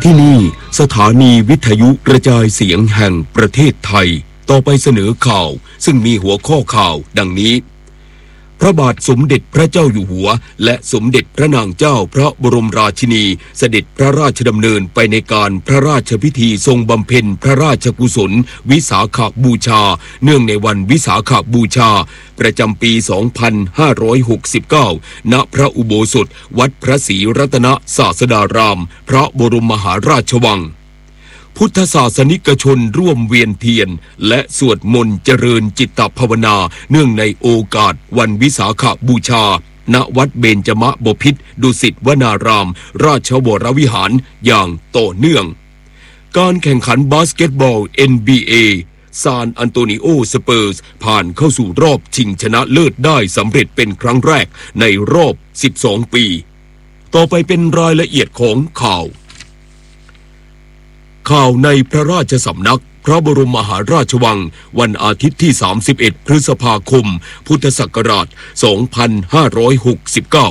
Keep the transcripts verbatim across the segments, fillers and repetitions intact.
ที่นี่สถานีวิทยุกระจายเสียงแห่งประเทศไทยต่อไปเสนอข่าวซึ่งมีหัวข้อข่าวดังนี้พระบาทสมเด็จพระเจ้าอยู่หัวและสมเด็จพระนางเจ้าพระบรมราชินีเสด็จพระราชดำเนินไปในการพระราชพิธีทรงบำเพ็ญพระราชกุศลวิสาขบูชาเนื่องในวันวิสาขบูชาประจำปี สองพันห้าร้อยหกสิบเก้า ณ พระอุโบสถวัดพระศรีรัตนศาสดารามพระบรมมหาราชวังพุทธศาสนิกชนร่วมเวียนเทียนและสวดมนต์เจริญจิตตภาวนาเนื่องในโอกาสวันวิสาขบูชาณวัดเบญจมบพิตรดุสิตวนารามราชวรวิหารอย่างต่อเนื่องการแข่งขันบาสเกตบอล เอ็น บี เอ ซานอันโตนิโอสเปอร์สผ่านเข้าสู่รอบชิงชนะเลิศได้สำเร็จเป็นครั้งแรกในรอบสิบสองปีต่อไปเป็นรายละเอียดของข่าวข่าวในพระราชสำนักพระบรมมหาราชวังวันอาทิตย์ที่สามสิบเอ็ดพฤษภาคมพุทธศักราชสองพันห้าร้อยหกสิบเก้า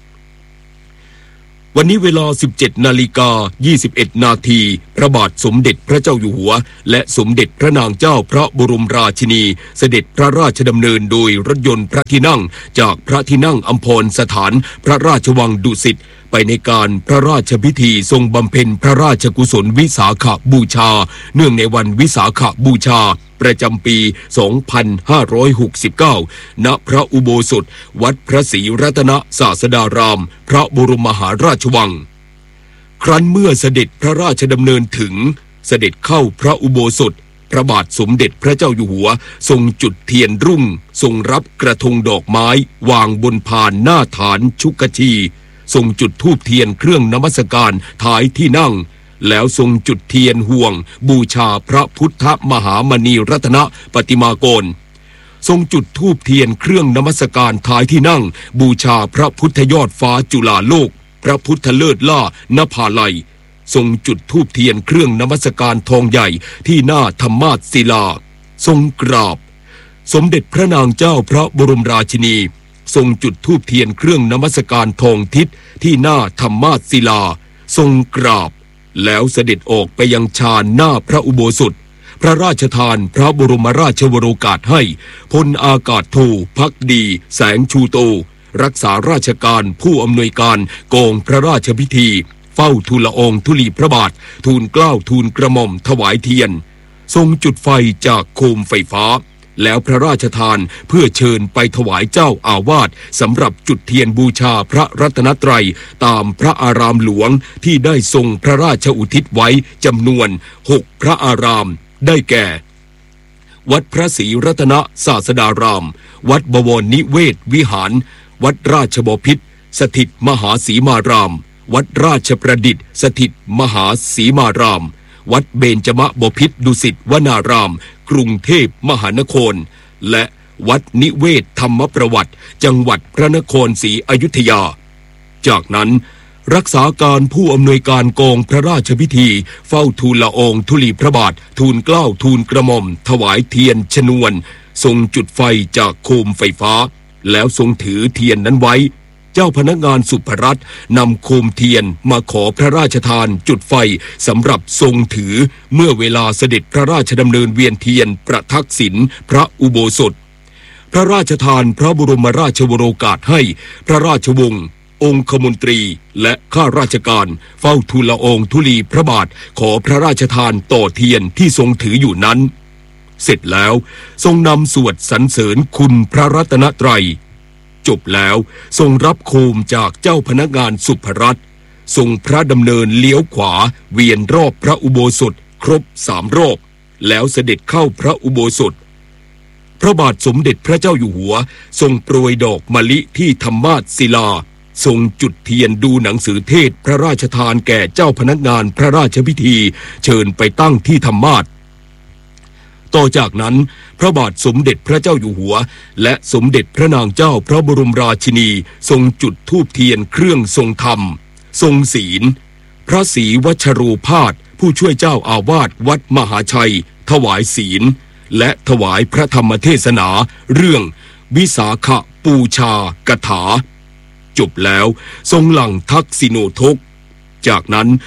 วันนี้เวลา สิบเจ็ดนาฬิกายี่สิบเอ็ดนาทีพระบาทสมเด็จพระเจ้าอยู่หัวและสมเด็จพระนางเจ้าพระบรมราชินีเสด็จพระราชดำเนินโดยรถยนต์พระที่นั่งจากพระที่นั่งอัมพรสถานพระราชวังดุสิตไปในการพระราชพิธีทรงบำเพ็ญพระราชกุศลวิสาขบูชาเนื่องในวันวิสาขบูชาประจำปี สองพันห้าร้อยหกสิบเก้า ณ พระอุโบสถวัดพระศรีรัตนศาสดารามพระบรมมหาราชวังครั้นเมื่อเสด็จพระราชดำเนินถึงเสด็จเข้าพระอุโบสถพระบาทสมเด็จพระเจ้าอยู่หัวทรงจุดเทียนรุ่งทรงรับกระทงดอกไม้วางบนพานหน้าฐานชุกชีทรงจุดธูปเทียนเครื่องนมัสการท้ายที่นั่งแล้วทรงจุดเทียนห่วงบูชาพระพุทธมหามณีรัตนปฏิมากรทรงจุดธูปเทียนเครื่องนมัสการท้ายที่นั่งบูชาพระพุทธยอดฟ้าจุฬาโลกพระพุทธเลิศล่านภาลัยทรงจุดธูปเทียนเครื่องนมัสการทองใหญ่ที่หน้าธรรมาสศิลาทรงกราบสมเด็จพระนางเจ้าพระบรมราชินีทรงจุดธูปเทียนเครื่องนมัสการทองทิศที่หน้าธรรมาสศิลาทรงกราบแล้วเสด็จออกไปยังชานหน้าพระอุโบสถพระราชทานพระบรมราชวโรกาสให้พลอากาศโทภักดีแสงชูโตรักษาราชการผู้อำนวยการกองพระราชพิธีเฝ้าทูลละอองธุลีพระบาททูลเกล้าทูลกระหม่อมถวายเทียนทรงจุดไฟจากโคมไฟฟ้าแล้วพระราชทานเพื่อเชิญไปถวายเจ้าอาวาสสำหรับจุดเทียนบูชาพระรัตนตรัยตามพระอารามหลวงที่ได้ทรงพระราชอุทิศไว้จำนวนหกพระอารามได้แก่วัดพระศรีรัตนศาสดารามวัดบวรนิเวศวิหารวัดราชบพิตรสถิตมหาสีมารามวัดราชประดิษฐ์สถิตมหาสีมารามวัดเบญจมบพิตรดุสิตวนารามกรุงเทพมหานครและวัดนิเวศธรรมประวัติจังหวัดพระนครศรีอยุธยาจากนั้นรักษาการผู้อำนวยการกองพระราชพิธีเฝ้าทูลละอองธุลีพระบาททูลเกล้าทูลกระหม่อมถวายเทียนชนวนทรงจุดไฟจากโคมไฟฟ้าแล้วทรงถือเทียนนั้นไว้เจ้าพนักงานสุภรัตน์นำโคมเทียนมาขอพระราชทานจุดไฟสำหรับทรงถือเมื่อเวลาเสด็จพระราชดำเนินเวียนเทียนประทักษิณพระอุโบสถพระราชทานพระบรมราชวโรกาสให้พระราชวงศ์องคมนตรีและข้าราชการเฝ้าทูลละอองธุลีพระบาทขอพระราชทานต่อเทียนที่ทรงถืออยู่นั้นเสร็จแล้วทรงนำสวดสรรเสริญคุณพระรัตนตรัยจบแล้วทรงรับโคมจากเจ้าพนักงานสุภรัตน์ทรงพระดำเนินเลี้ยวขวาเวียนรอบพระอุโบสถครบสามรอบแล้วเสด็จเข้าพระอุโบสถพระบาทสมเด็จพระเจ้าอยู่หัวทรงโปรยดอกมะลิที่ธรรมาสศิลาทรงจุดเทียนดูหนังสือเทศพระราชทานแก่เจ้าพนักงานพระราชพิธีเชิญไปตั้งที่ธรรมาสต่อจากนั้นพระบาทสมเด็จพระเจ้าอยู่หัวและสมเด็จพระนางเจ้าพระบรมราชินีทรงจุดธูปเทียนเครื่องทรงธรรมทรงศีลพระศรีวัชโรภาสผู้ช่วยเจ้าอาวาสวัดมหาชัยถวายศีลและถวายพระธรรมเทศนาเรื่องวิสาขบูชากถาจบแล้วทรงหลั่งทักษิโนทกจากนั้น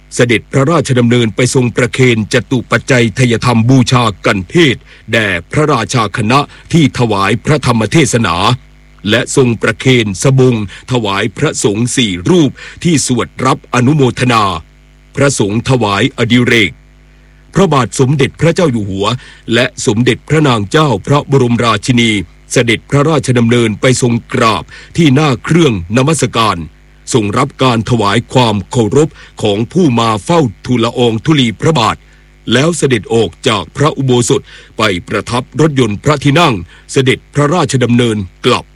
เสด็จพระราชดำเนินไปทรงประเคนจตุปัจจัยทยธรรมบูชากันเทศแด่พระราชาคณะที่ถวายพระธรรมเทศนาและทรงประเคนสบงถวายพระสงฆ์สี่รูปที่สวดรับอนุโมทนาพระสงฆ์ถวายอดิเรกพระบาทสมเด็จพระเจ้าอยู่หัวและสมเด็จพระนางเจ้าพระบรมราชินีเสด็จพระราชดำเนินไปทรงกราบที่หน้าเครื่องนมัสการทรงรับการถวายความเคารพของผู้มาเฝ้าทูลละอองธุลีพระบาทแล้วเสด็จออกจากพระอุโบสถไปประทับรถยนต์พระที่นั่งเสด็จพระราชดำเนินกลับ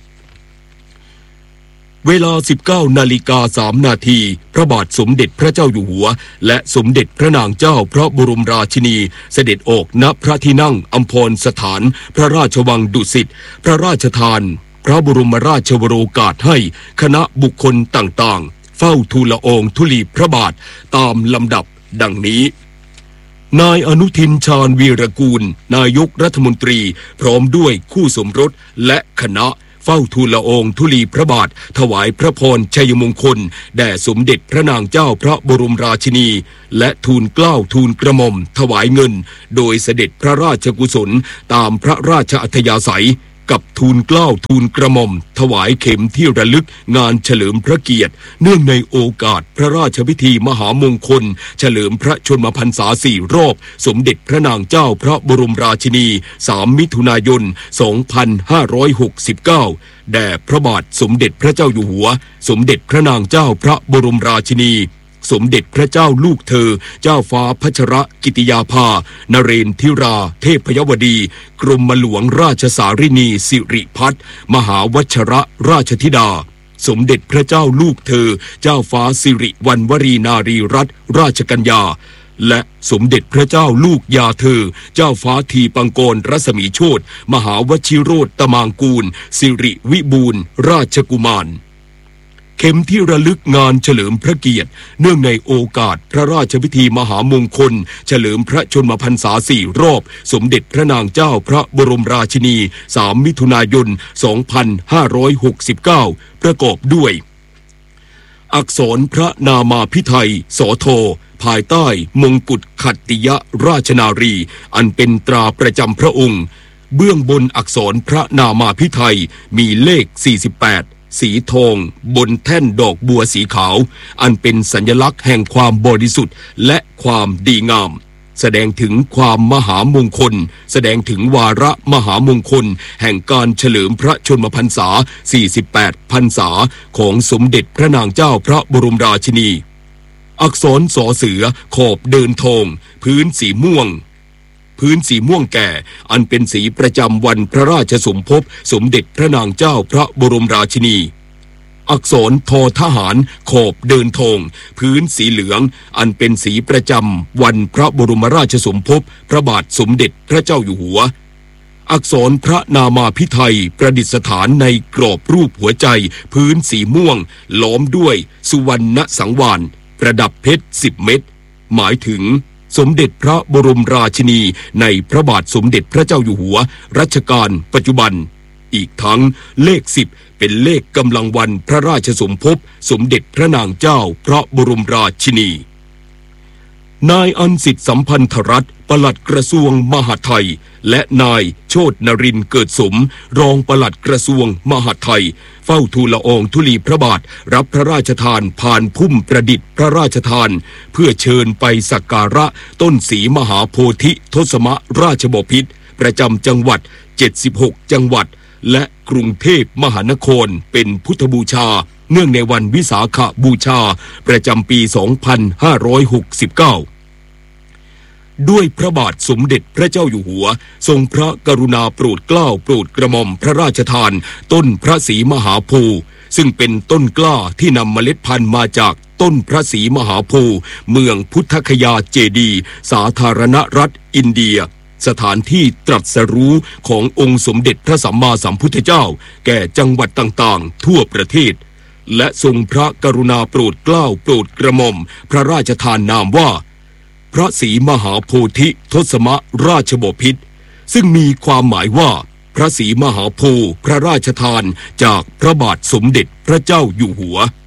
เวลา สิบเก้านาฬิกาสามนาทีพระบาทสมเด็จพระเจ้าอยู่หัวและสมเด็จพระนางเจ้าพระบรมราชินีเสด็จออกณพระที่นั่งอัมพรสถานพระราชวังดุสิตพระราชทานพระบรมราชวโรกาสให้คณะบุคคลต่างๆเฝ้าทูลละอองธุลีพระบาทตามลำดับดังนี้นายอนุทินชาญวีรกูลนายกรัฐมนตรีพร้อมด้วยคู่สมรสและคณะเฝ้าทูลละอองธุลีพระบาทถวายพระพรชัยมงคลแด่สมเด็จพระนางเจ้าพระบรมราชินีและทูลเกล้าทูลกระหม่อมถวายเงินโดยเสด็จพระราชกุศลตามพระราชอัธยาศัยกับทูลเกล้าทูลกระหม่อมถวายเข็มที่ระลึกงานเฉลิมพระเกียรติเนื่องในโอกาสพระราชพิธีมหามงคลเฉลิมพระชนมพรรษาสี่รอบสมเด็จพระนางเจ้าพระบรมราชินีสามมิถุนายนสองพันห้าร้อยหกสิบเก้าแด่พระบาทสมเด็จพระเจ้าอยู่หัวสมเด็จพระนางเจ้าพระบรมราชินีสมเด็จพระเจ้าลูกเธอเจ้าฟ้าพัชรกิติยาภานเรนทิราเทพยวดีกรมหลวงราชสารินีสิริพัฒน์มหาวัชรราชธิดาสมเด็จพระเจ้าลูกเธอเจ้าฟ้าสิริวัณวรีนารีรัตนราชกัญญาและสมเด็จพระเจ้าลูกยาเธอเจ้าฟ้าทีปังกรรัศมีโชติมหาวชิโรตมางกูลสิริวิบูลย์ราชกุมารเข็มที่ระลึกงานเฉลิมพระเกียรติเนื่องในโอกาสพระราชพิธีมหามงคลเฉลิมพระชนมพรรษาสี่รอบสมเด็จพระนางเจ้าพระบรมราชินีสามมิถุนายนสองพันห้าร้อยหกสิบเก้าประกอบด้วยอักษรพระนามาภิไธยสโทภายใต้มงกุฎขัตติยราชนารีอันเป็นตราประจำพระองค์เบื้องบนอักษรพระนามาภิไธยมีเลขสี่สิบแปดสีทองบนแท่นดอกบัวสีขาวอันเป็นสัญลักษณ์แห่งความบริสุทธิ์และความดีงามแสดงถึงความมหามงคลแสดงถึงวาระมหามงคลแห่งการเฉลิมพระชนมพรรษาสี่สิบแปดพรรษาของสมเด็จพระนางเจ้าพระบรมราชินีอักษรสอเสือขอบเดินทองพื้นสีม่วงพื้นสีม่วงแก่อันเป็นสีประจำวันพระราชสมภพสมเด็จพระนางเจ้าพระบรมราชินีอักษรทอทหารขอบเดินทองพื้นสีเหลืองอันเป็นสีประจำวันพระบรมราชสมภพพระบาทสมเด็จพระเจ้าอยู่หัวอักษรพระนามาภิไธยประดิษฐานในกรอบรูปหัวใจพื้นสีม่วงล้อมด้วยสุวรรณสังวาลประดับเพชรสิบเม็ดหมายถึงสมเด็จพระบรมราชินีในพระบาทสมเด็จพระเจ้าอยู่หัวรัชกาลปัจจุบันอีกทั้งเลขสิบเป็นเลขกำลังวันพระราชสมภพสมเด็จพระนางเจ้าพระบรมราชินีนายอันสิทธิสัมพันธรัตน์ปลัดกระทรวงมหาดไทยและนายโชตินรินทร์เกิดสมรองปลัดกระทรวงมหาดไทยเฝ้าทูลละอองธุลีพระบาทรับพระราชทานผ่านพุ่มประดิษฐ์พระราชทานเพื่อเชิญไปสักการะต้นศรีมหาโพธิทศมราชบพิตรประจำจังหวัดเจ็ดสิบหกจังหวัดและกรุงเทพมหานครเป็นพุทธบูชาเนื่องในวันวิสาขบูชาประจำปีสองพันห้าร้อยหกสิบเก้าด้วยพระบาทสมเด็จพระเจ้าอยู่หัวทรงพระกรุณาโปรดเกล้าโปรดกระหม่อมพระราชทานต้นพระศรีมหาโพธิ์ซึ่งเป็นต้นกล้าที่นำเมล็ดพันธุ์มาจากต้นพระศรีมหาโพธิ์เมืองพุทธคยาเจดีย์สาธารณรัฐอินเดียสถานที่ตรัสรู้ขององค์สมเด็จพระสัมมาสัมพุทธเจ้าแก่จังหวัดต่างๆทั่วประเทศและทรงพระกรุณาโปรดเกล้าโปรดกระหม่อมพระราชทานนามว่าพระศรีมหาโพธิทศมราชบพิตรซึ่งมีความหมายว่าพระศรีมหาโพธิ์พระราชทานจากพระบาทสมเด็จพระเจ้าอยู่หัว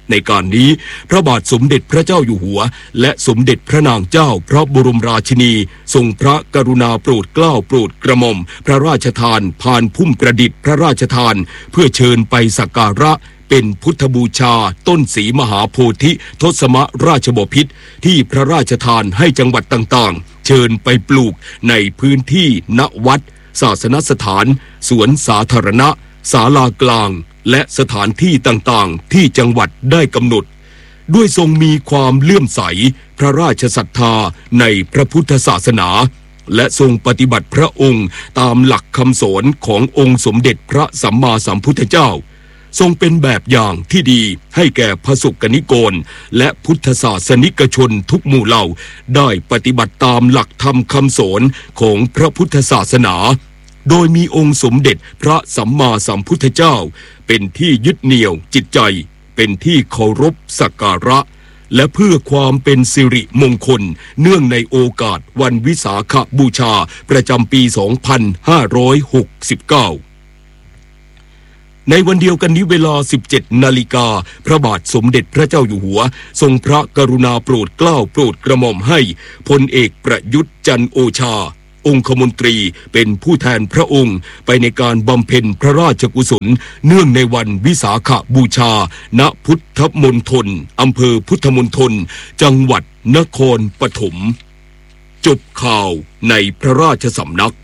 ในการนี้พระบาทสมเด็จพระเจ้าอยู่หัวและสมเด็จพระนางเจ้าพระบรมราชินีทรงพระกรุณาโปรดเกล้าโปรดกระหม่อมพระราชทานพานพุ่มประดิษฐ์พระราชทานเพื่อเชิญไปสักการะเป็นพุทธบูชาต้นศรีมหาโพธิทศมราชบพิตรที่พระราชทานให้จังหวัดต่างๆเชิญไปปลูกในพื้นที่ณวัดศาสนสถานสวนสาธารณะศาลากลางและสถานที่ต่างๆที่จังหวัดได้กำหนดด้วยทรงมีความเลื่อมใสพระราชศรัทธาในพระพุทธศาสนาและทรงปฏิบัติพระองค์ตามหลักคำสอนขององค์สมเด็จพระสัมมาสัมพุทธเจ้าทรงเป็นแบบอย่างที่ดีให้แก่พระสงฆ์นิกรและพุทธศาสนิกชนทุกหมู่เหล่าได้ปฏิบัติตามหลักธรรมคำสอนของพระพุทธศาสนาโดยมีองค์สมเด็จพระสัมมาสัมพุทธเจ้าเป็นที่ยึดเหนี่ยวจิตใจเป็นที่เคารพสักการะและเพื่อความเป็นสิริมงคลเนื่องในโอกาสวันวิสาขบูชาประจำปี สองพันห้าร้อยหกสิบเก้า ในวันเดียวกันนี้เวลา สิบเจ็ดนาฬิกาพระบาทสมเด็จพระเจ้าอยู่หัวทรงพระกรุณาโปรดเกล้าโปรดกระหม่อมให้พลเอกประยุทธ์จันทร์โอชาองคมนตรีเป็นผู้แทนพระองค์ไปในการบำเพ็ญพระราชกุศลเนื่องในวันวิสาขบูชาณพุทธมณฑลอำเภอพุทธมณฑลจังหวัดนครปฐมจบข่าวในพระราชสำนัก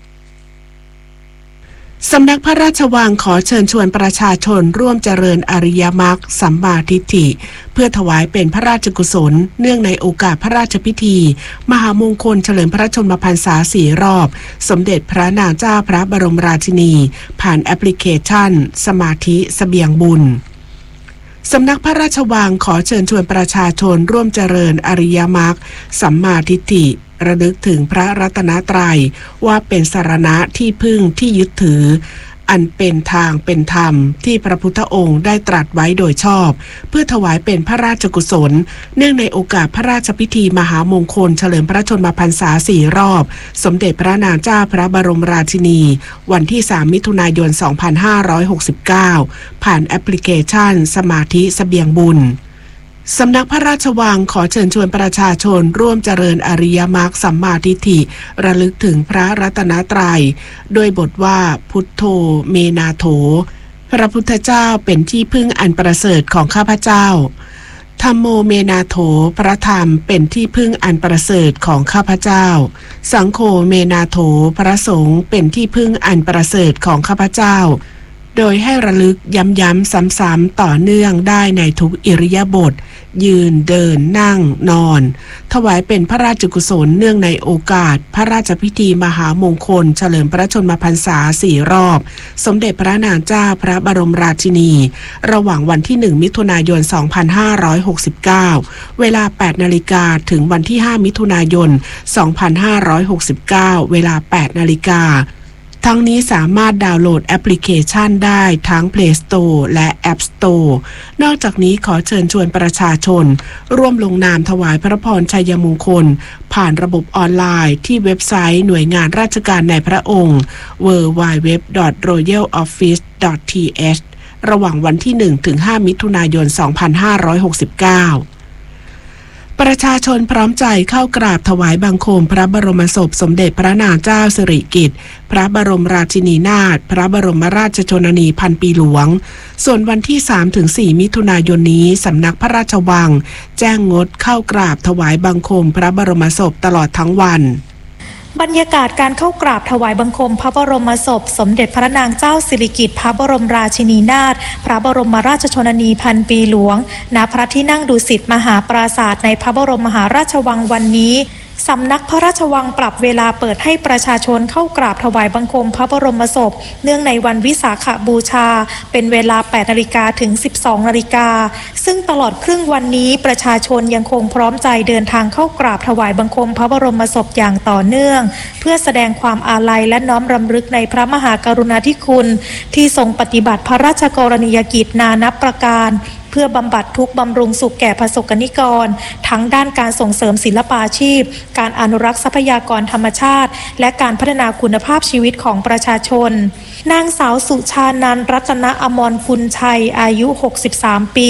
สำนักพระราชวังขอเชิญชวนประชาชนร่วมเจริญอริยมรรคสัมมาทิฏฐิเพื่อถวายเป็นพระราชกุศลเนื่องในโอกาสพระราชพิธีมหามงคลเฉลิมพระชนมพรรษาสี่รอบสมเด็จพระนางเจ้าพระบรมราชินีผ่านแอปพลิเคชันสมาธิเสบียงบุญสำนักพระราชวังขอเชิญชวนประชาชนร่วมเจริญอริยมรรคสัมมาทิฏฐิระลึกถึงพระรัตนตรัยว่าเป็นสรณะที่พึ่งที่ยึดถืออันเป็นทางเป็นธรรมที่พระพุทธองค์ได้ตรัสไว้โดยชอบเพื่อถวายเป็นพระราชกุศลเนื่องในโอกาสพระราชพิธีมหามงคลเฉลิมพระชนมพรรษาสี่รอบสมเด็จพระนางเจ้าพระบรมราชินีวันที่สามมิถุนายนสองพันห้าร้อยหกสิบเก้าผ่านแอปพลิเคชันสมาธิเสบียงบุญสำนักพระราชวังขอเชิญชวนประชาชนร่วมเจริญอริยมรรคสัมมาทิฏฐิระลึกถึงพระรัตนตรัยโดยบทว่าพุทโธเมนาโถพระพุทธเจ้าเป็นที่พึ่งอันประเสริฐของข้าพเจ้าธัมโมเมนาโถพระธรรมเป็นที่พึ่งอันประเสริฐของข้าพเจ้าสังโฆเมนาโถพระสงฆ์เป็นที่พึ่งอันประเสริฐของข้าพเจ้าโดยให้ระลึกย้ำๆซ้ำๆต่อเนื่องได้ในทุกอิริยาบถยืนเดินนั่งนอนถวายเป็นพระราชกุศลเนื่องในโอกาสพระราชพิธีมหามงคลเฉลิมพระชนมพรรษาสี่รอบสมเด็จพระนางเจ้าพระบรมราชินีระหว่างวันที่หนึ่งมิถุนายนสองพันห้าร้อยหกสิบเก้าเวลาแปดนาฬิกาถึงวันที่ห้ามิถุนายนสองพันห้าร้อยหกสิบเก้าเวลาแปดนาฬิกาทั้งนี้สามารถดาวน์โหลดแอปพลิเคชันได้ทั้ง Play Store และ App Store นอกจากนี้ขอเชิญชวนประชาชนร่วมลงนามถวายพระพรชัยมงคลผ่านระบบออนไลน์ที่เว็บไซต์หน่วยงานราชการในพระองค์ ดับเบิลยู ดับเบิลยู ดับเบิลยู ดอท รอยัล ออฟฟิศ ดอท ที เอช ระหว่างวันที่หนึ่งถึงห้ามิถุนายนสองพันห้าร้อยหกสิบเก้าประชาชนพร้อมใจเข้ากราบถวายบังคมพระบรมศพสมเด็จพระนางเจ้าสิริกิติ์พระบรมราชินีนาถพระบรมราชชนนีพันปีหลวงส่วนวันที่ สามถึงสี่ มิถุนายนนี้สำนักพระราชวังแจ้งงดเข้ากราบถวายบังคมพระบรมศพตลอดทั้งวันบรรยากาศการเข้ากราบถวายบังคมพระบรมศพสมเด็จพระนางเจ้าสิริกิติ์พระบรมราชินีนาถพระบรมราชชนนีพันปีหลวงณพระที่นั่งดุสิตมหาปราสาทในพระบรมมหาราชวังวันนี้สำนักพระราชวังปรับเวลาเปิดให้ประชาชนเข้ากราบถวายบังคมพระบรมศพเนื่องในวันวิสาขบูชาเป็นเวลา แปดนาฬิกาถึง สิบสองนาฬิกาซึ่งตลอดครึ่งวันนี้ประชาชนยังคงพร้อมใจเดินทางเข้ากราบถวายบังคมพระบรมศพอย่างต่อเนื่องเพื่อแสดงความอาลัยและน้อมรำลึกในพระมหากรุณาธิคุณที่ทรงปฏิบัติพระราชกรณียกิจนานับประการเพื่อบำบัดทุกข์บำรุงสุขแก่ประสบกนิกรทั้งด้านการส่งเสริมศิลปาชีพการอนุรักษ์ทรัพยากรธรรมชาติและการพัฒนาคุณภาพชีวิตของประชาชนนางสาวสุชานันท์รัตนอมรกุลชัยอายุหกสิบสามปี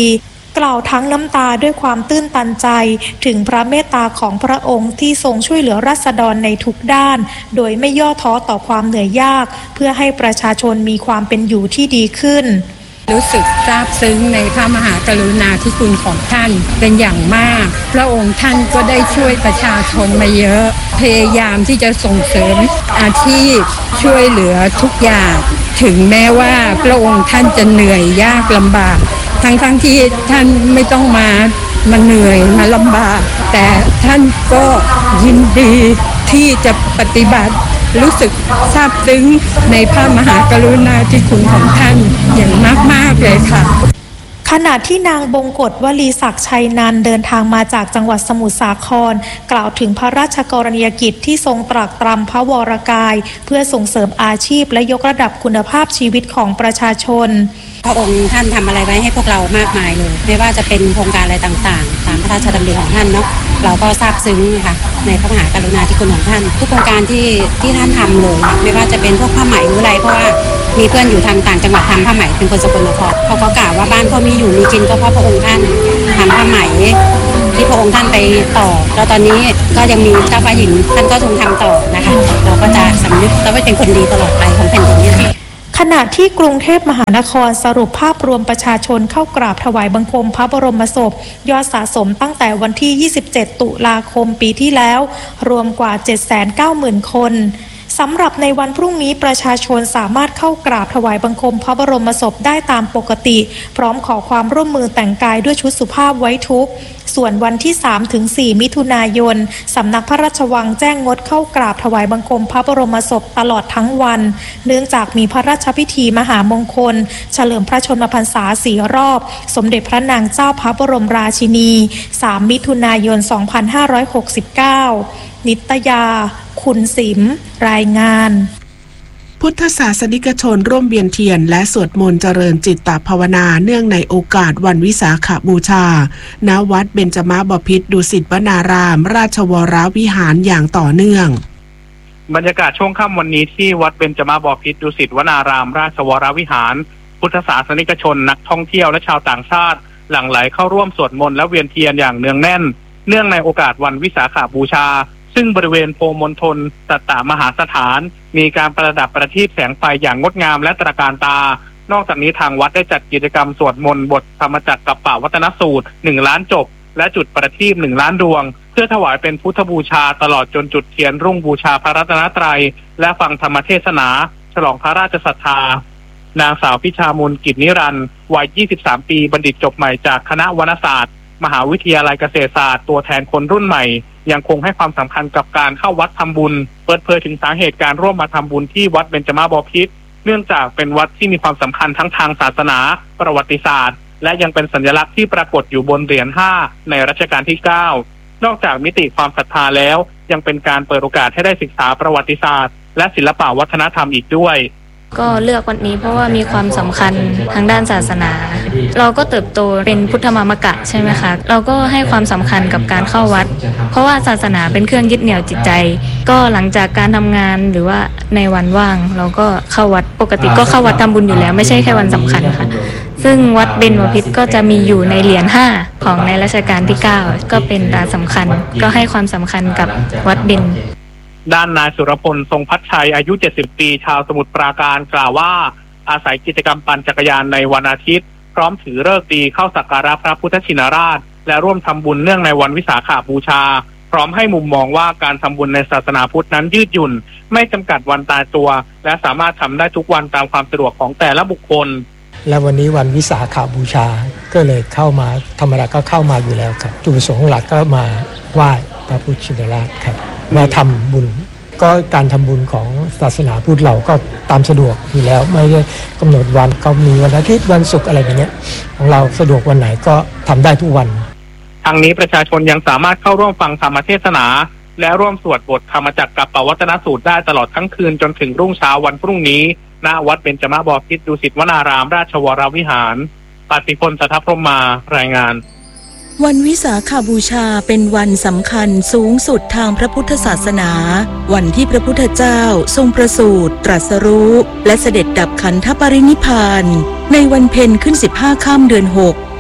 กล่าวทั้งน้ำตาด้วยความตื้นตันใจถึงพระเมตตาของพระองค์ที่ทรงช่วยเหลือราษฎรในทุกด้านโดยไม่ย่อท้อต่อความเหนื่อยยากเพื่อให้ประชาชนมีความเป็นอยู่ที่ดีขึ้นรู้สึกซาบซึ้งในพระมหากรุณาธิคุณของท่านเป็นอย่างมากพระองค์ท่านก็ได้ช่วยประชาชนมาเยอะพยายามที่จะส่งเสริมอาชีพช่วยเหลือทุกอย่างถึงแม้ว่าพระองค์ท่านจะเหนื่อยยากลำบากทั้งทั้งที่ท่านไม่ต้องมามาเหนื่อยมาลำบากแต่ท่านก็ยินดีที่จะปฏิบัติรู้สึกซาบซึ้งในพระมหากรุณาธิคุณของท่านอย่างมากๆเลยค่ะขณะที่นางบงกฎวลีศักดิ์ชัยนันท์เดินทางมาจากจังหวัดสมุทรสาครกล่าวถึงพระราชกรณียกิจที่ทรงตรัสตรำพระวรกายเพื่อส่งเสริมอาชีพและยกระดับคุณภาพชีวิตของประชาชนพระองค์ท่านทำอะไรไว้ให้พวกเรามากมายเลยไม่ว่าจะเป็นโครงการอะไรต่างๆตามพระราชดำริของท่านเนาะเราก็ซาบซึ้งค่ะในพระมหากรุณาธิคุณของท่านทุกโครงการที่ที่ท่านทำเลยไม่ว่าจะเป็นพวกผ้าไหมหรืออะไรเพราะว่ามีเพื่อนอยู่ทางต่างจังหวัดทำผ้าไหมเป็นคนสกลนครเขาก็กล่าวว่าบ้านเขามีอยู่มีกินก็เพราะพระองค์ท่านทำผ้าไหมที่พระองค์ท่านไปต่อแล้วตอนนี้ก็ยังมีเจ้าฟ้าหญิงท่านก็ทรงทำต่อนะคะเราก็จะสำนึกและเป็นคนดีตลอดไปของแผ่นดินนี้ค่ะขณะที่กรุงเทพมหานครสรุปภาพรวมประชาชนเข้ากราบถวายบังคมพระบรมศพยอดสะสมตั้งแต่วันที่ยี่สิบเจ็ดตุลาคมปีที่แล้วรวมกว่า เจ็ดแสนเก้าหมื่น คนสำหรับในวันพรุ่งนี้ประชาชนสามารถเข้ากราบถวายบังคมพระบรมศพได้ตามปกติพร้อมขอความร่วมมือแต่งกายด้วยชุดสุภาพไว้ทุกข์ส่วนวันที่ สามถึงสี่ มิถุนายนสำนักพระราชวังแจ้งงดเข้ากราบถวายบังคมพระบรมศพตลอดทั้งวันเนื่องจากมีพระราชพิธีมหามงคลเฉลิมพระชนมพรรษาสี่รอบสมเด็จพระนางเจ้าพระบรมราชินีสามมิถุนายนสองพันห้าร้อยหกสิบเก้านิตยาคุณสิมรายงานพุทธศาสนิกชนร่วมเวียนเทียนและสวดมนต์เจริญจิตตภาวนาเนื่องในโอกาสวันวิสาขบูชาณวัดเบญจมบพิตรดุสิตวนารามราชวรวิหารอย่างต่อเนื่องบรรยากาศช่วงค่ำวันนี้ที่วัดเบญจมบพิตรดุสิตวนารามราชวรวิหารพุทธศาสนิกชนนักท่องเที่ยวและชาวต่างชาติหลั่งไหลเข้าร่วมสวดมนต์และเวียนเทียนอย่างเนืองแน่นเนื่องในโอกาสวันวิสาขบูชาซึ่งบริเวณโพมณฑลสัตตมหาสถานมีการประดับประทีปแสงไฟอย่างงดงามและตระการตานอกจากนี้ทางวัดได้จัดกิจกรรมสวดมนต์บทธรรมจักรกัปปวัตนสูตรหนึ่งล้านจบและจุดประทีปหนึ่งล้านดวงเพื่อถวายเป็นพุทธบูชาตลอดจนจุดเทียนรุ่งบูชาพระรัตนตรัยและฟังธรรมเทศนาฉลองพระราชศรัทธานางสาวพิชามูลกิจนิรันดร์วัยยี่สิบสามปีบัณฑิตจบใหม่จากคณะวรรณศาสตร์มหาวิทยาลัยเกษตรศาสตร์ตัวแทนคนรุ่นใหม่ยังคงให้ความสำคัญกับการเข้าวัดทำบุญเปิดเผยถึงสาเหตุการร่วมมาทำบุญที่วัดเบญจมบพิตรเนื่องจากเป็นวัดที่มีความสำคัญทั้งทางศาสนาประวัติศาสตร์และยังเป็นสัญลักษณ์ที่ปรากฏอยู่บนเหรียญห้าในรัชกาลที่เก้านอกจากมิติความศรัทธาแล้วยังเป็นการเปิดโอกาสให้ได้ศึกษาประวัติศาสตร์และศิลปวัฒนธรรมอีกด้วยก็เลือกวันนี้เพราะว่ามีความสำคัญทางด้านศาสนาเราก็เติบโตเป็นพุทธมามกะใช่ไหมคะเราก็ให้ความสำคัญกับการเข้าวัดเพราะว่าศาสนาเป็นเครื่องยึดเหนี่ยวจิตใจก็หลังจากการทำงานหรือว่าในวันว่างเราก็เข้าวัดปกติก็เข้าวัดทำบุญอยู่แล้วไม่ใช่แค่วันสำคัญค่ะซึ่งวัดเบญจมบพิตรก็จะมีอยู่ในเหรียญห้าของในรัชกาลที่เก้าก็เป็นตาสำคัญก็ให้ความสำคัญกับวัดเบญด้านนายสุรพลทรงพัชชัยอายุเจ็ดสิบปีชาวสมุทรปราการกล่าวว่าอาศัยกิจกรรมปั่นจักรยานในวันอาทิตย์พร้อมถือฤกษ์ดีเข้าสักการะพระพุทธชินราชและร่วมทำบุญเนื่องในวันวิสาขบูชาพร้อมให้มุมมองว่าการทำบุญในศาสนาพุทธนั้นยืดหยุ่นไม่จำกัดวันตายตัวและสามารถทำได้ทุกวันตามความสะดวกของแต่ละบุคคลและวันนี้วันวิสาขบูชาก็เลยเข้ามาธรรมดาก็เข้ามาอยู่แล้วครับจุดประสงค์หลักก็มาไหว้พระพุทธชินราชครับมาทำบุญก็การทำบุญของศาสนาพุทธเราก็ตามสะดวกอยู่แล้วไม่ได้กำหนดวันก็มีวันอาทิตย์วันศุกร์อะไรแบบนี้ของเราสะดวกวันไหนก็ทำได้ทุกวันทางนี้ประชาชนยังสามารถเข้าร่วมฟังธรรมเทศนาและร่วมสวดบทธรรมจักรกัปปวัตนสูตรได้ตลอดทั้งคืนจนถึงรุ่งเช้าวันพรุ่งนี้ณวัดเบญจมบพิตรดุสิตวนารามราชวรวิหารปฏิพลสัทธพรหมารายงานวันวิสาขบูชาเป็นวันสำคัญสูงสุดทางพระพุทธศาสนาวันที่พระพุทธเจ้าทรงประสูติตรัสรู้และเสด็จดับขันธปรินิพพานในวันเพ็ญขึ้นสิบห้าค่ำเดือนหก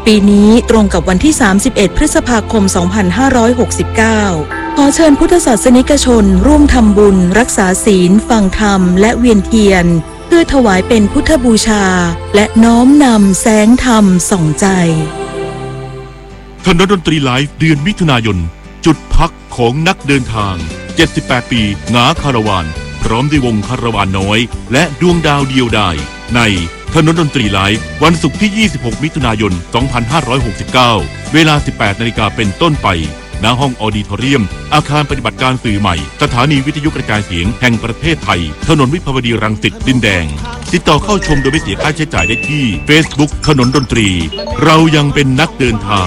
ปีนี้ตรงกับวันที่สามสิบเอ็ดพฤษภาคมสองพันห้าร้อยหกสิบเก้าขอเชิญพุทธศาสนิกชนร่วมทำบุญรักษาศีลฟังธรรมและเวียนเทียนเพื่อถวายเป็นพุทธบูชาและน้อมนำแสงธรรมส่องใจถนนดนตรีไลฟ์เดือนมิถุนายนจุดพักของนักเดินทางเจ็ดสิบแปดปีงาคาราวานพร้อมด้วยวงคาราวานน้อยและดวงดาวเดียวดายในถนนดนตรีไลฟ์วันศุกร์ที่ยี่สิบหกมิถุนายนสองพันห้าร้อยหกสิบเก้าเวลา สิบแปดนาฬิกาเป็นต้นไปณห้องออดิทอเรียมอาคารปฏิบัติการสื่อใหม่สถานีวิทยุกระจายเสียงแห่งประเทศไทยถนนวิภาวดีรังสิตดินแดงติดต่อเข้าชมโดยไม่เสียค่าใช้จ่ายได้ที่ Facebook ถนนดนตรีเรายังเป็นนักเดินทาง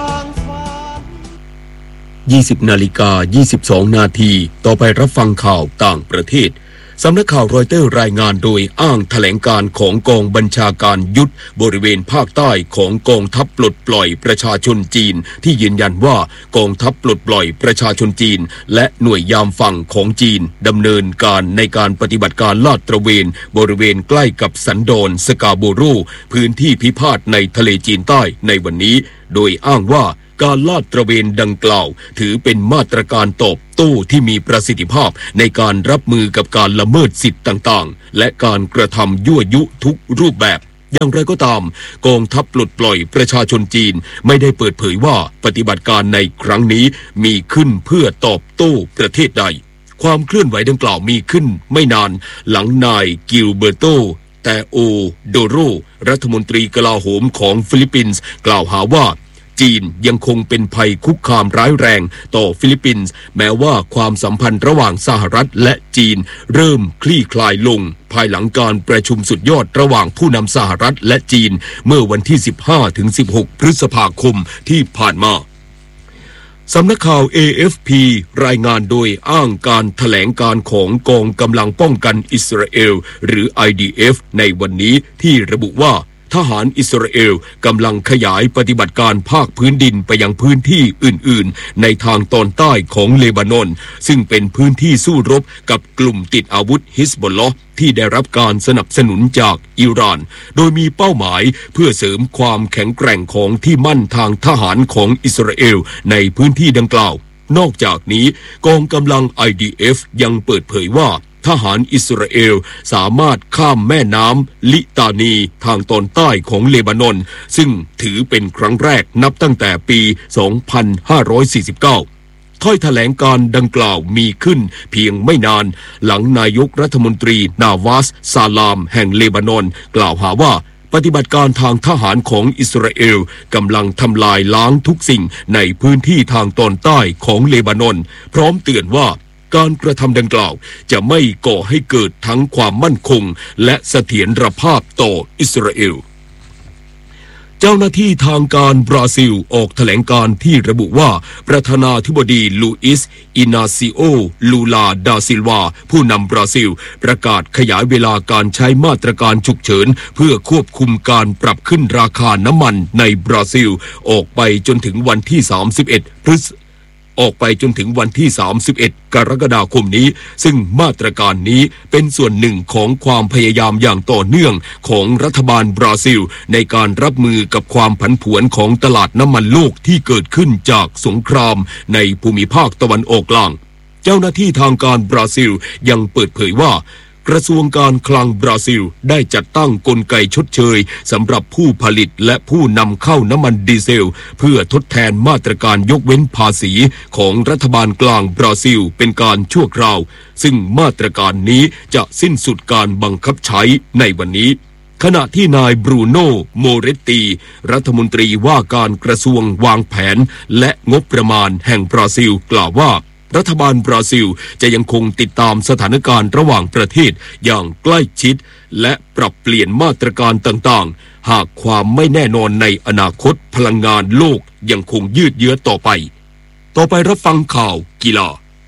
ยี่สิบนาฬิกายี่สิบสองนาทีต่อไปรับฟังข่าวต่างประเทศสำนักข่าวรอยเตอร์รายงานโดยอ้างแถลงการของกองบัญชาการยุทธบริเวณภาคใต้ของกองทัพปลดปล่อยประชาชนจีนที่ยืนยันว่ากองทัพปลดปล่อยประชาชนจีนและหน่วยยามฝั่งของจีนดำเนินการในการปฏิบัติการลาดตระเวนบริเวณใกล้กับสันดอนสกาโบโรพื้นที่พิพาทในทะเลจีนใต้ในวันนี้โดยอ้างว่าการลาดตระเวนดังกล่าวถือเป็นมาตรการตอบโต้ที่มีประสิทธิภาพในการรับมือกับการละเมิดสิทธิ์ต่างๆและการกระทำยั่วยุทุกรูปแบบอย่างไรก็ตามกองทัพปลดปล่อยประชาชนจีนไม่ได้เปิดเผยว่าปฏิบัติการในครั้งนี้มีขึ้นเพื่อตอบโต้ประเทศใดความเคลื่อนไหวดังกล่าวมีขึ้นไม่นานหลังนายกิลเบอร์โตแต่โอโดโรรัฐมนตรีกลาโหมของฟิลิปปินส์กล่าวหาว่าจีนยังคงเป็นภัยคุกคามร้ายแรงต่อฟิลิปปินส์แม้ว่าความสัมพันธ์ระหว่างสหรัฐและจีนเริ่มคลี่คลายลงภายหลังการประชุมสุดยอดระหว่างผู้นำสหรัฐและจีนเมื่อวันที่ สิบห้าถึงสิบหก พฤษภาคมที่ผ่านมาสำนักข่าว เอ เอฟ พี รายงานโดยอ้างการแถลงการของกองกำลังป้องกันอิสราเอลหรือ ไอ ดี เอฟ ในวันนี้ที่ระบุว่าทหารอิสราเอลกำลังขยายปฏิบัติการภาคพื้นดินไปยังพื้นที่อื่นๆในทางตอนใต้ของเลบานอนซึ่งเป็นพื้นที่สู้รบกับกลุ่มติดอาวุธฮิซบอลเลาะห์ที่ได้รับการสนับสนุนจากอิหร่านโดยมีเป้าหมายเพื่อเสริมความแข็งแกร่งของที่มั่นทางทหารของอิสราเอลในพื้นที่ดังกล่าวนอกจากนี้กองกำลัง ไอ ดี เอฟ ยังเปิดเผยว่าทหารอิสราเอลสามารถข้ามแม่น้ำลิตานีทางตอนใต้ของเลบานอนซึ่งถือเป็นครั้งแรกนับตั้งแต่ปี สองพันห้าร้อยสี่สิบเก้า ถ้อยแถลงการดังกล่าวมีขึ้นเพียงไม่นานหลังนายกรัฐมนตรีนาวาสซาลามแห่งเลบานอนกล่าวหาว่าปฏิบัติการทางทหารของอิสราเอลกำลังทำลายล้างทุกสิ่งในพื้นที่ทางตอนใต้ของเลบานอนพร้อมเตือนว่าการกระทำดังกล่าวจะไม่ก่อให้เกิดทั้งความมั่นคงและเสถียรภาพต่ออิสราเอลเจ้าหน้าที่ทางการบราซิลออกแถลงการที่ระบุว่าประธานาธิบดีลูอิสอินาซิโอลูลาดาซิลวาผู้นำบราซิลประกาศขยายเวลาการใช้มาตรการฉุกเฉินเพื่อควบคุมการปรับขึ้นราคาน้ำมันในบราซิลออกไปจนถึงวันที่สามสิบเอ็ดพฤษออกไปจนถึงวันที่สามสิบเอ็ดกรกฎาคมนี้ซึ่งมาตรการนี้เป็นส่วนหนึ่งของความพยายามอย่างต่อเนื่องของรัฐบาลบราซิลในการรับมือกับความผันผวนของตลาดน้ำมันโลกที่เกิดขึ้นจากสงครามในภูมิภาคตะวันออกกลางเจ้าหน้าที่ทางการบราซิลยังเปิดเผยว่ากระทรวงการคลังบราซิลได้จัดตั้งกลไกชดเชยสำหรับผู้ผลิตและผู้นำเข้าน้ำมันดีเซลเพื่อทดแทนมาตรการยกเว้นภาษีของรัฐบาลกลางบราซิลเป็นการชั่วคราวซึ่งมาตรการนี้จะสิ้นสุดการบังคับใช้ในวันนี้ขณะที่นายบรูโนโมเรตตีรัฐมนตรีว่าการกระทรวงวางแผนและงบประมาณแห่งบราซิลกล่าวว่ารัฐบาลบราซิลจะยังคงติดตามสถานการณ์ระหว่างประเทศอย่างใกล้ชิดและปรับเปลี่ยนมาตรการต่างๆหากความไม่แน่นอนในอนาคตพลังงานโลกยังคงยืดเยื้อต่อไปต่อไปรับฟังข่าวกีฬา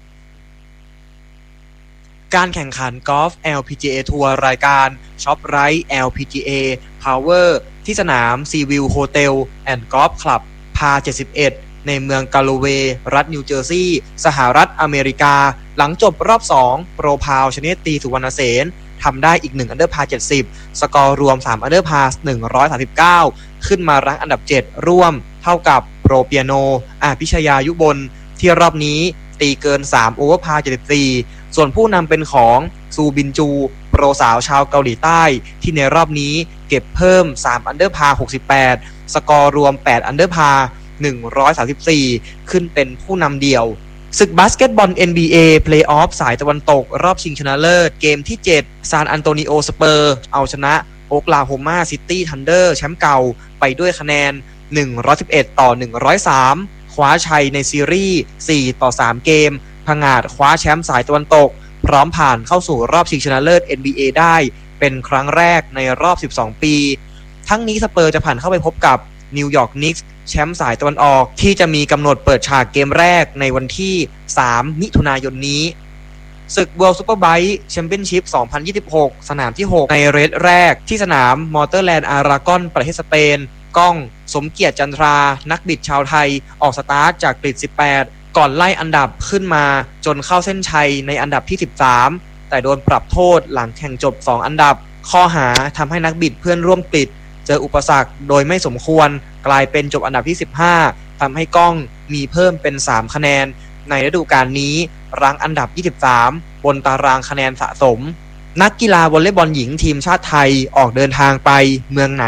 การแข่งขันกอล์ฟ แอล พี จี เอ ทัวร์รายการช็อปไรท์ แอล พี จี เอ Power ที่สนามซีวิลโฮเทลแอนด์กอล์ฟคลับพาเจ็ดสิบเอ็ดในเมืองกาโลเวย์รัฐนิวเจอร์ซีย์สหรัฐอเมริกาหลังจบรอบสองโปรพาวชนิดตีสุวรรณเสนทำได้อีกหนึ่งอันเดอร์พาเจ็ดสิบสกอร์รวมสามอันเดอร์พาหนึ่งร้อยสามสิบเก้าขึ้นมารั้งอันดับเจ็ดร่วมเท่ากับโปรเปียโนอภิชยายุบลที่รอบนี้ตีเกินสามโอเวอร์พาร์เจ็ดสิบสี่ส่วนผู้นำเป็นของซูบินจูโปรสาวชาวเกาหลีใต้ที่ในรอบนี้เก็บเพิ่มสามอันเดอร์พาร์หกสิบแปดสกอร์รวมแปดอันเดอร์พาร์หนึ่งร้อยสามสิบสี่ขึ้นเป็นผู้นำเดี่ยวศึกบาสเกตบอล เอ็น บี เอ Play-off สายตะวันตกรอบชิงชนะเลิศเกมที่เจ็ดซานอันโตนิโอสเปอร์เอาชนะโอคลาโฮมาซิตี้ทันเดอร์แชมป์เก่าไปด้วยคะแนนหนึ่งร้อยสิบเอ็ดต่อหนึ่งร้อยสามคว้าชัยในซีรีส์สี่ต่อสามเกมผงาดคว้าแชมป์สายตะวันตกพร้อมผ่านเข้าสู่รอบชิงชนะเลิศ เอ็น บี เอ ได้เป็นครั้งแรกในรอบสิบสองปีทั้งนี้สเปอร์จะผ่านเข้าไปพบกับนิวยอร์กนิกส์แชมป์สายตะวันออกที่จะมีกำหนดเปิดฉากเกมแรกในวันที่สามมิถุนายนนี้ศึก World Superbike Championship สองพันยี่สิบหกสนามที่หกในเรสแรกที่สนามมอเตอร์แลนด์อารากอนประเทศสเปนก้องสมเกียรติจันทรานักบิดชาวไทยออกสตาร์ทจากกริดสิบแปดก่อนไล่อันดับขึ้นมาจนเข้าเส้นชัยในอันดับที่สิบสามแต่โดนปรับโทษหลังแข่งจบสองอันดับข้อหาทำให้นักบิดเพื่อนร่วมกริดเจออุปสรรคโดยไม่สมควรกลายเป็นจบอันดับที่สิบห้าทำให้ก้องมีเพิ่มเป็นสามคะแนนในฤดูกาลนี้รั้งอันดับยี่สิบสามบนตารางคะแนนสะสมนักกีฬาวอลเลย์บอลหญิงทีมชาติไทยออกเดินทางไปเมืองหนาน